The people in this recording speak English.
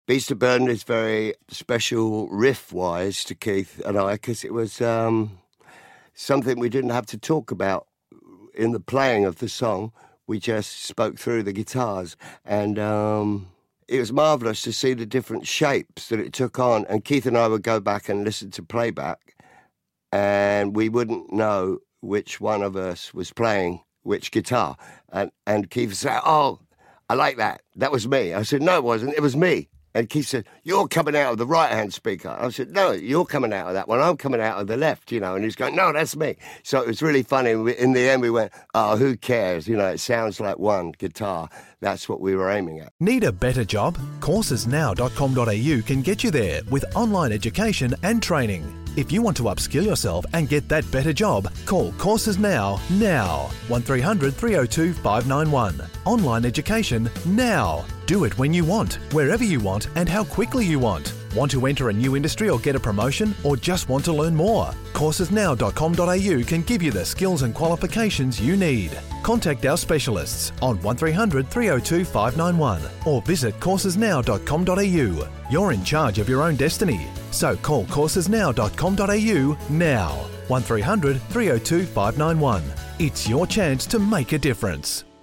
Beast of Burden is very special riff-wise to Keith and I, because it was something we didn't have to talk about in the playing of the song. We just spoke through the guitars, and it was marvellous to see the different shapes that it took on. And Keith and I would go back and listen to playback, and we wouldn't know which one of us was playing which guitar. And Keith would say, "Oh, I like that. That was me." I said, "No, it wasn't. It was me." And Keith said, "You're coming out of the right-hand speaker." I said, "No, you're coming out of that one. I'm coming out of the left," And he's going, "No, that's me." So it was really funny. In the end, we went, "Oh, who cares? It sounds like one guitar." That's what we were aiming at. Need a better job? Coursesnow.com.au can get you there with online education and training. If you want to upskill yourself and get that better job, call Courses Now. 1300 302 591. Online education now. Do it when you want, wherever you want, and how quickly you want. Want to enter a new industry or get a promotion, or just want to learn more? Coursesnow.com.au can give you the skills and qualifications you need. Contact our specialists on 1300 302 591 or visit coursesnow.com.au. You're in charge of your own destiny, so call coursesnow.com.au now. 1300 302 591. It's your chance to make a difference.